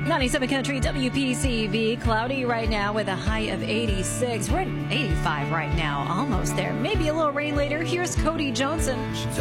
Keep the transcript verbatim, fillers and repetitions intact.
ninety-seven Country W P C V. Cloudy right now with a high of eighty-six. We're at eighty-five right now. Almost there. Maybe a little rain later. Here's Cody Johnson.